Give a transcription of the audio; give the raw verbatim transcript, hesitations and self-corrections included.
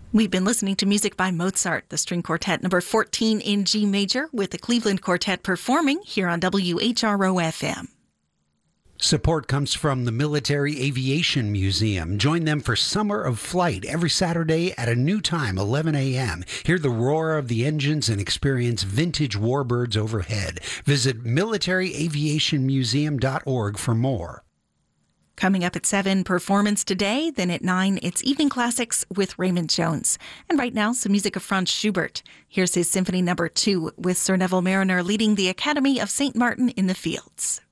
We've been listening to music by Mozart, the string quartet number fourteen in G major, with the Cleveland Quartet performing here on W H R O F M. Support comes from the Military Aviation Museum. Join them for Summer of Flight every Saturday at a new time, eleven a.m. Hear the roar of the engines and experience vintage warbirds overhead. Visit military aviation museum dot org for more. Coming up at seven, Performance Today. Then at nine, it's Evening Classics with Raymond Jones. And right now, some music of Franz Schubert. Here's his Symphony Number two with Sir Neville Marriner leading the Academy of Saint Martin in the Fields.